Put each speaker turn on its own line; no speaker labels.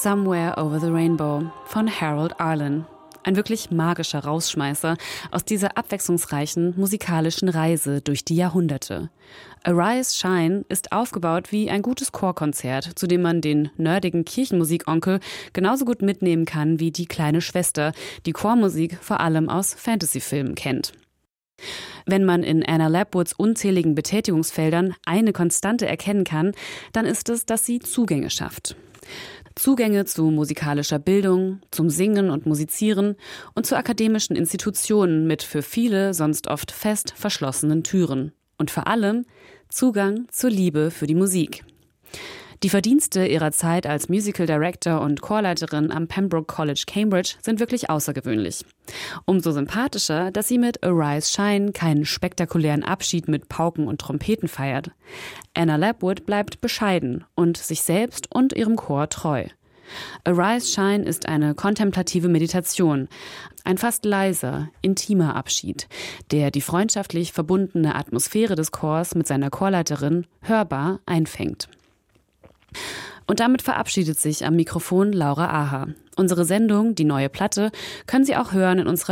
Somewhere Over the Rainbow von Harold Arlen. Ein wirklich magischer Rausschmeißer aus dieser abwechslungsreichen musikalischen Reise durch die Jahrhunderte. Arise Shine ist aufgebaut wie ein gutes Chorkonzert, zu dem man den nerdigen Kirchenmusikonkel genauso gut mitnehmen kann wie die kleine Schwester, die Chormusik vor allem aus Fantasyfilmen kennt. Wenn man in Anna Lapwoods unzähligen Betätigungsfeldern eine Konstante erkennen kann, dann ist es, dass sie Zugänge schafft. Zugänge zu musikalischer Bildung, zum Singen und Musizieren und zu akademischen Institutionen mit für viele sonst oft fest verschlossenen Türen. Und vor allem Zugang zur Liebe für die Musik. Die Verdienste ihrer Zeit als Musical Director und Chorleiterin am Pembroke College, Cambridge, sind wirklich außergewöhnlich. Umso sympathischer, dass sie mit Arise Shine keinen spektakulären Abschied mit Pauken und Trompeten feiert. Anna Lapwood bleibt bescheiden und sich selbst und ihrem Chor treu. Arise Shine ist eine kontemplative Meditation, ein fast leiser, intimer Abschied, der die freundschaftlich verbundene Atmosphäre des Chors mit seiner Chorleiterin hörbar einfängt. Und damit verabschiedet sich am Mikrofon Laura Aha. Unsere Sendung, die neue Platte, können Sie auch hören in unserer